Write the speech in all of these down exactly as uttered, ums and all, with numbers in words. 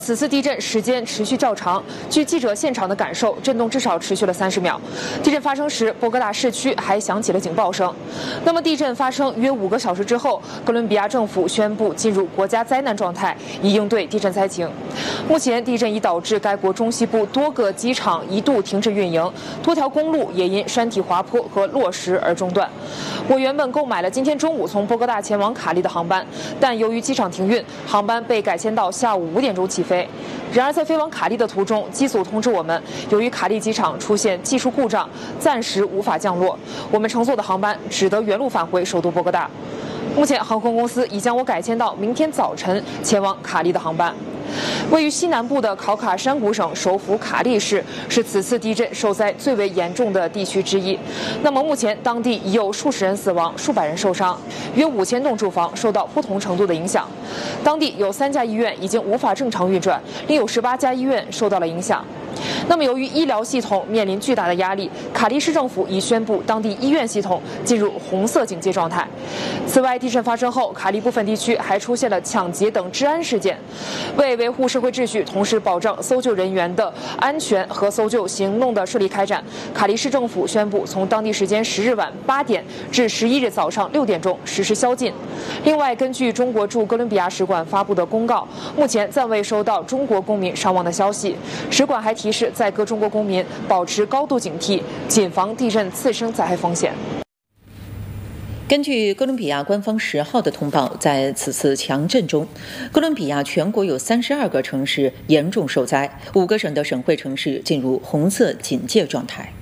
此次地震时间持续较长，据记者现场的感受，震动至少持续了三十秒。地震发生时，波哥大市区还响起了警报声。那么，地震发生约五个小时之后，哥伦比亚政府宣布进入国家灾难状态，以应对地震灾情。目前，地震已导致该国中西部多个机场一度停止运营，多条公路也因山体滑坡和落石而中断。我原本购买了今天中午从波哥大前往卡利的航班，但由于机场停运，航班被改签到下午五点钟起飞。然而，在飞往卡利的途中，机组通知我们，由于卡利机场出现技术故障，暂时无法降落，我们乘坐的航班只得原路返回首都波哥大。目前，航空公司已将我改签到明天早晨前往卡利的航班。位于西南部的考卡山谷省首府卡利市是此次地震受灾最为严重的地区之一。那么目前当地已有数十人死亡，数百人受伤，约五千栋住房受到不同程度的影响。当地有三家医院已经无法正常运转，另有十八家医院受到了影响。那么由于医疗系统面临巨大的压力，卡利市政府已宣布当地医院系统进入红色警戒状态。此外，地震发生后，卡利部分地区还出现了抢劫等治安事件。为维护社会秩序，同时保障搜救人员的安全和搜救行动的顺利开展，卡利市政府宣布从当地时间十日晚八点至十一日早上六点钟实施宵禁。另外，根据中国驻哥伦比亚使馆发布的公告，目前暂未收到中国公民伤亡的消息。使馆还提示在各中国公民保持高度警惕，谨防地震次生灾害风险。 根据哥伦比亚官方十号的通报，在此次强震中，哥伦比亚全国有三十二个城市严重受灾，五个省的省会城市进入红色警戒状态。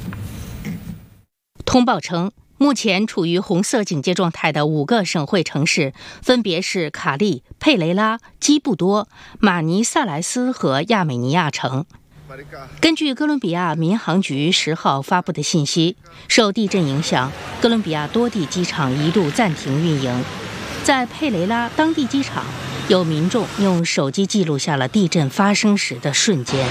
通报称，目前处于红色警戒状态的五个省会城市分别是卡利、佩雷拉、基布多、马尼萨莱斯和亚美尼亚城。根据哥伦比亚民航局十号发布的信息，受地震影响，哥伦比亚多地机场一度暂停运营。在佩雷拉当地机场，有民众用手机记录下了地震发生时的瞬间。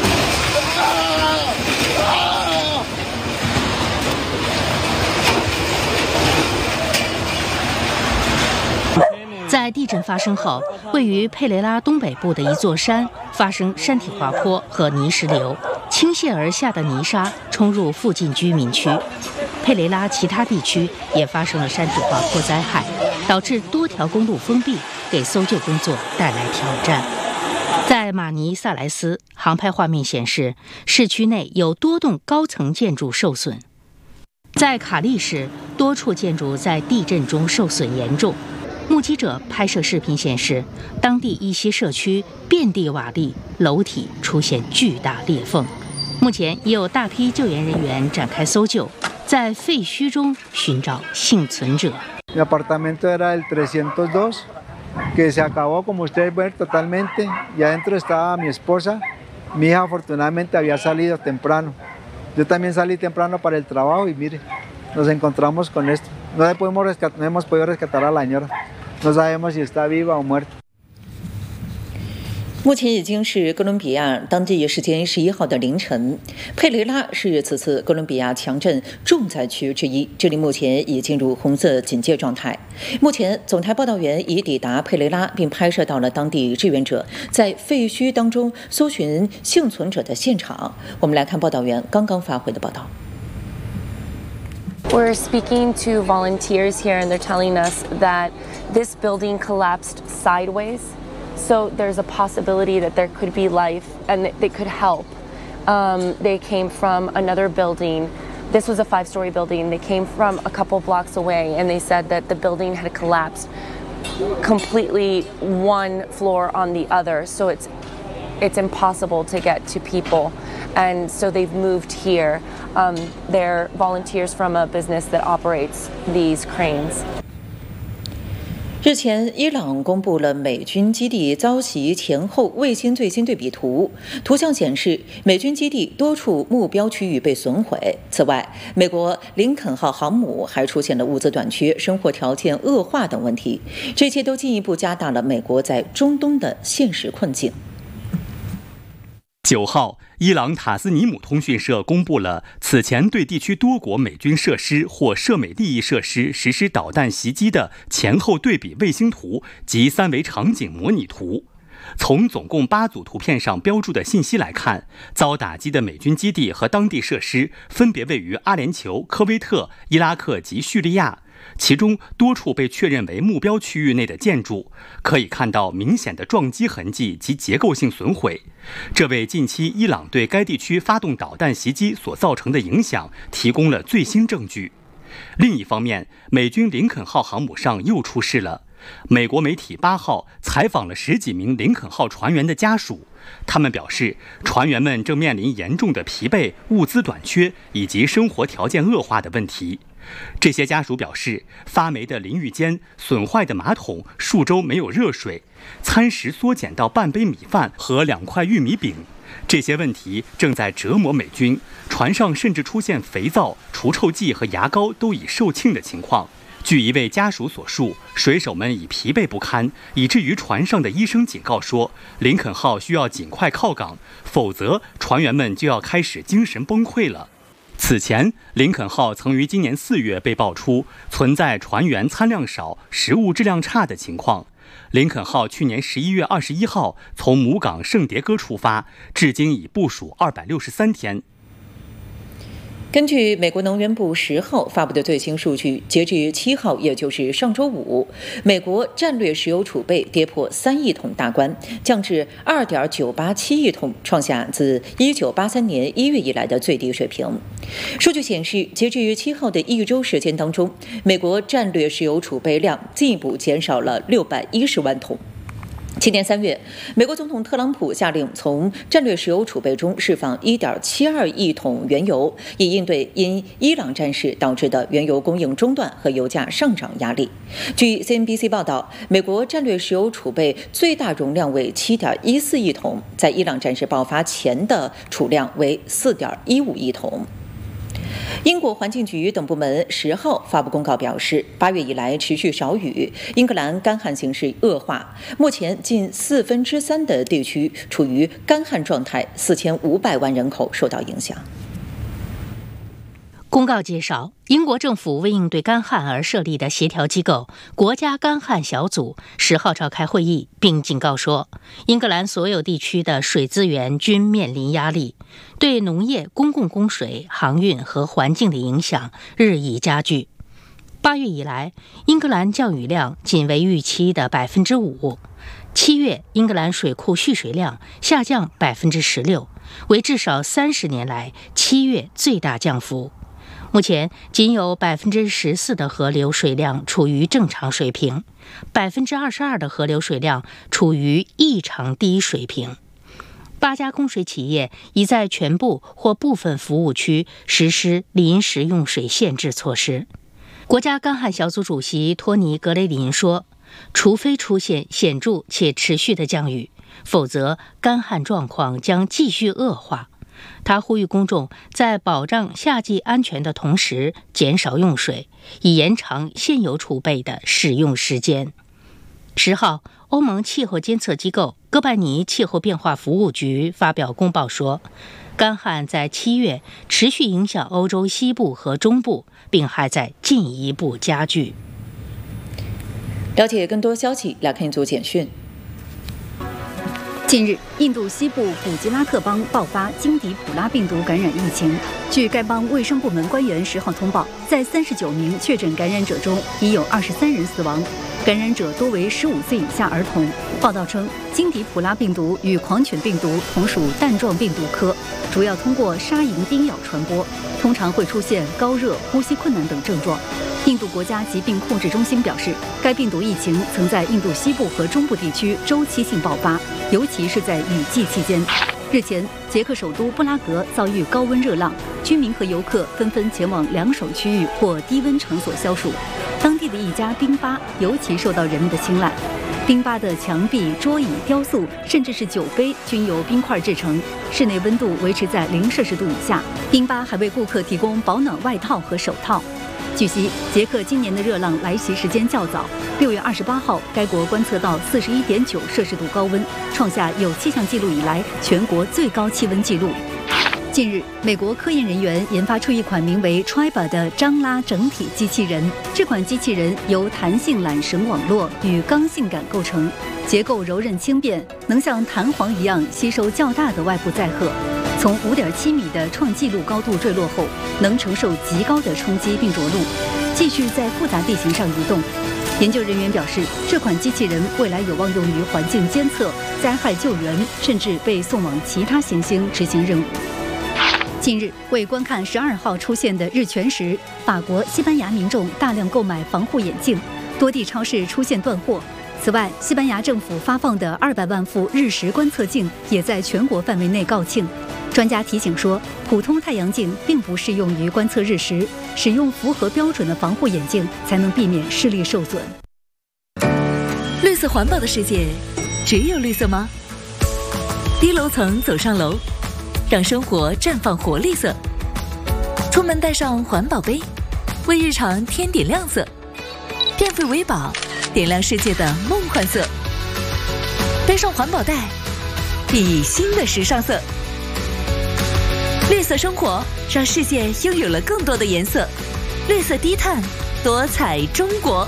在地震发生后，位于佩雷拉东北部的一座山发生山体滑坡和泥石流，倾泻而下的泥沙冲入附近居民区。佩雷拉其他地区也发生了山体滑坡灾害，导致多条公路封闭，给搜救工作带来挑战。在马尼萨莱斯，航拍画面显示，市区内有多栋高层建筑受损。在卡利市，多处建筑在地震中受损严重。目击者拍摄视频显示，当地一些社区遍地瓦砾，楼体出现巨大裂缝。目前已有大批救援人员展开搜救，在废墟中寻找幸存者。 Mi apartamento era el trescientos dos, que se acabó como ustedes ven totalmente, y adentro estaba mi esposa. Mi hija afortunadamente había salido temprano. Yo también salí temprano para el trabajo y mire, nos encontramos con esto. No podemos rescatar, no hemos podido rescatar a la señora. No sabemos si está viva o muerta. 目前已经是哥伦比亚当地时间十一号的凌晨。佩雷拉是此次哥伦比亚强震重灾区之一，这里目前已进入红色警戒状态。目前，总台报道员已抵达佩雷拉，并拍摄到了当地志愿者在废墟当中搜寻幸存者的现场。我们来看报道员刚刚发回的报道。 We're speaking to volunteers here, and they're telling us that this building collapsed sideways. So there's a possibility that there could be life and that they could help. Um, they came from another building. This was a five-story building. They came from a couple blocks away, and they said that the building had collapsed completely one floor on the other. So it's it's impossible to get to people. And so they've moved here. Um, they're volunteers from a business that operates these cranes. 日前，伊朗公布了美军基地遭袭前后卫星最新对比图，图像显示美军基地多处目标区域被损毁。此外，美国林肯号航母还出现了物资短缺、生活条件恶化等问题，这些都进一步加大了美国在中东的现实困境。 九号，伊朗塔斯尼姆通讯社公布了此前对地区多国美军设施或涉美利益设施实施导弹袭击的前后对比卫星图及三维场景模拟图。 从总共八组图片上标注的信息来看，遭打击的美军基地和当地设施分别位于阿联酋、科威特、伊拉克及叙利亚，其中多处被确认为目标区域内的建筑，可以看到明显的撞击痕迹及结构性损毁。这为近期伊朗对该地区发动导弹袭击所造成的影响提供了最新证据。另一方面，美军林肯号航母上又出事了。美国媒体八号采访了十几名林肯号船员的家属，他们表示，船员们正面临严重的疲惫、物资短缺以及生活条件恶化的问题。这些家属表示，发霉的淋浴间、损坏的马桶、数周没有热水，餐食缩减到半杯米饭和两块玉米饼。这些问题正在折磨美军，船上甚至出现肥皂、除臭剂和牙膏都已售罄的情况。据一位家属所述，水手们已疲惫不堪，以至于船上的医生警告说，林肯号需要尽快靠港，否则船员们就要开始精神崩溃了。此前，林肯号曾于今年四月被爆出存在船员餐量少、食物质量差的情况。林肯号去年十一月二十一号从母港圣迭戈出发，至今已部署二百六十三天。 根据美国能源部十号发布的最新数据，截至七号，也就是上周五，美国战略石油储备跌破三亿桶大关，降至二点九八七亿桶，创下自一九八三年一月以来的最低水平。数据显示，截至于七号的一周时间当中，美国战略石油储备量进一步减少了六百一十万桶。今年三月，美国总统特朗普下令从战略石油储备中释放 一点七二亿桶原油，以应对因伊朗战事导致的原油供应中断和油价上涨压力。据 C N B C 报道，美国战略石油储备最大容量为 七点一四亿桶，在伊朗战事爆发前的储量为 四点一五亿桶。英国环境局等部门十号发布公告表示，八月以来持续少雨，英格兰干旱形势恶化，目前近四分之三的地区处于干旱状态，四千五百万人口受到影响。 公告介绍，英国政府为应对干旱而设立的协调机构国家干旱小组十号召开会议，并警告说，英格兰所有地区的水资源均面临压力，对农业、公共供水、航运和环境的影响日益加剧。八月以来，英格兰降雨量仅为预期的百分之五。七月，英格兰水库蓄水量下降百分之十六，为至少三十年来七月最大降幅。目前仅有百分之十四的河流水量处于正常水平，百分之二十二的河流水量处于异常低水平。八家供水企业已在全部或部分服务区实施临时用水限制措施。国家干旱小组主席托尼·格雷林说，除非出现显著且持续的降雨，否则干旱状况将继续恶化。他呼吁公众在保障夏季安全的同时减少用水，以延长现有储备的使用时间。十号，欧盟气候监测机构哥白尼气候变化服务局发表公报说，干旱在七月持续影响欧洲西部和中部，并还在进一步加剧。 了解更多消息，来看一组简讯。 近日，印度西部古吉拉特邦爆发金迪普拉病毒感染疫情。据该邦卫生部门官员十号通报，在三十九名确诊感染者中，已有二十三人死亡，感染者多为十五岁以下儿童。报道称，金迪普拉病毒与狂犬病毒同属弹状病毒科，主要通过沙蝇叮咬传播，通常会出现高热、呼吸困难等症状。印度国家疾病控制中心表示，该病毒疫情曾在印度西部和中部地区周期性爆发，尤其是在雨季期间。日前，捷克首都布拉格遭遇高温热浪，居民和游客纷纷前往凉爽区域或低温场所消暑。当地的一家冰吧尤其受到人们的青睐。冰吧的墙壁、桌椅、雕塑，甚至是酒杯均由冰块制成，室内温度维持在零摄氏度以下。冰吧还为顾客提供保暖外套和手套。据悉，捷克今年的热浪来袭时间较早。六月二十八号，该国观测到四十一点九摄氏度高温，创下有气象记录以来全国最高气温纪录。 近日，美国科研人员研发出一款名为 Triba 的张拉整体机器人。这款机器人由弹性缆绳网络与刚性杆构成，结构柔韧轻便，能像弹簧一样吸收较大的外部载荷。从 五点七米的创纪录高度坠落后，能承受极高的冲击并着陆，继续在复杂地形上移动。研究人员表示，这款机器人未来有望用于环境监测、灾害救援，甚至被送往其他行星执行任务。近日，为观看十二号出现的日全食，法国、西班牙民众大量购买防护眼镜，多地超市出现断货。此外，西班牙政府发放的二百万副日食观测镜也在全国范围内告罄。专家提醒说，普通太阳镜并不适用于观测日食，使用符合标准的防护眼镜才能避免视力受损。 绿色环保的世界，只有绿色吗？低楼层走上楼，让生活绽放活力色。出门带上环保杯，为日常添点亮色。电费为宝，点亮世界的梦幻色。背上环保袋，熠熠新的时尚色。绿色生活让世界拥有了更多的颜色，绿色低碳，多彩中国。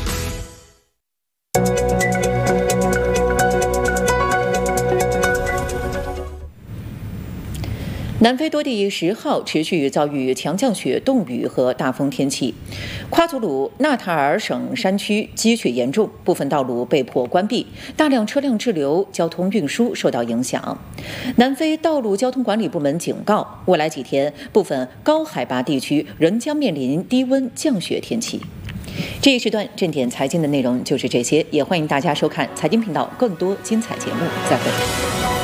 南非多地十号持续遭遇强降雪、冻雨和大风天气，夸祖鲁纳塔尔省山区积雪严重，部分道路被迫关闭，大量车辆滞留，交通运输受到影响。南非道路交通管理部门警告，未来几天部分高海拔地区仍将面临低温降雪天气。这一时段正点财经的内容就是这些，也欢迎大家收看财经频道更多精彩节目，再会。